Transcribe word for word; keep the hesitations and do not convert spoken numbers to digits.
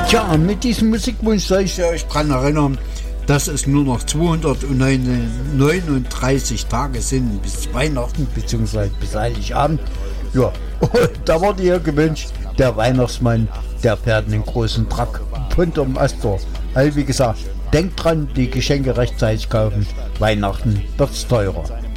Tja, mit diesem Musikwunsch soll ich euch daran erinnern, dass es nur noch zweihundertneununddreißig Tage sind bis Weihnachten bzw. bis Heiligabend. Ja, und da wurde hier gewünscht, der Weihnachtsmann, der fährt einen großen Truck unterm Astor. Also wie gesagt, denkt dran, die Geschenke rechtzeitig kaufen. Weihnachten wird's teurer.